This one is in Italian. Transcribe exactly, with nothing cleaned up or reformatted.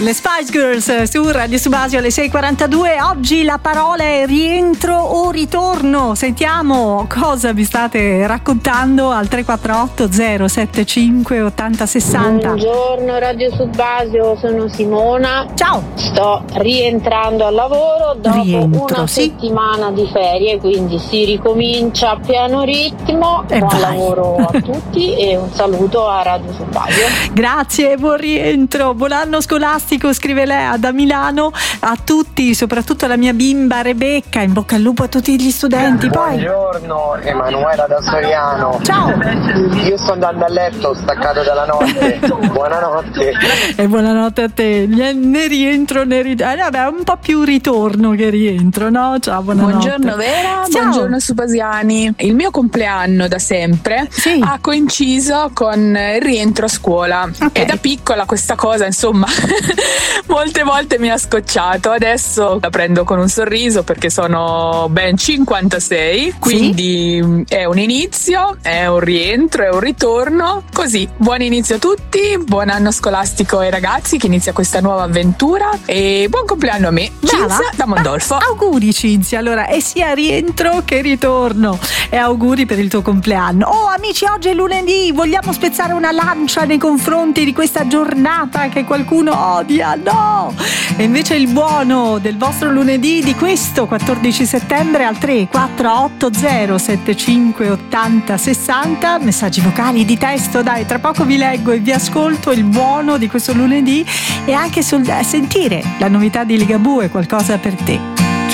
le Spice Girls su Radio Subasio alle sei e quarantadue. Oggi la parola è rientro o ritorno. Sentiamo cosa vi state raccontando al tre quattro otto zero sette cinque otto zero sei zero. Buongiorno Radio Subasio, sono Simona. Ciao. Sto rientrando al lavoro dopo Rientro, una sì. settimana di ferie, quindi si ricomincia a pieno ritmo. E Buon vai. lavoro a tutti e un saluto a Radio Subasio. Grazie, buon rientro, buon anno scolastico, scrive Lea da Milano, a tutti, soprattutto alla mia bimba Rebecca, in bocca al lupo a tutti gli studenti. Poi Buongiorno, Emanuela da Soriano. ciao Io sto andando a letto, staccato dalla notte. Buonanotte. e buonanotte a te. Ne rientro ne ritorno, eh, vabbè, un po' più ritorno che rientro, no? Ciao, buonanotte. Buongiorno Vera, Ciao. buongiorno Subasiani. Il mio compleanno da sempre Sì. ha coinciso con il rientro a scuola Ok. e da piccola questa cosa insomma molte volte mi ha scocciato. Adesso la prendo con un sorriso perché sono ben cinquantasei, quindi è un inizio, è un rientro, è un ritorno. Così, buon inizio a tutti, buon anno scolastico ai ragazzi che inizia questa nuova avventura e buon compleanno a me, Brava. Cinzia da Mondolfo. Ah, auguri Cinzia, allora, e sia rientro che ritorno, e auguri per il tuo compleanno. Oh amici, oggi è lunedì, vogliamo spezzare una lancia nei confronti di questa giornata che qualcuno odia? No! E invece il buono del vostro lunedì di questo quattordici settembre al tre quattro otto zero sette cinque otto zero sei zero, messaggi vocali di testo, dai, tra poco vi leggo e vi ascolto il buono di questo lunedì e anche sul, sentire la novità di Ligabue, qualcosa per te.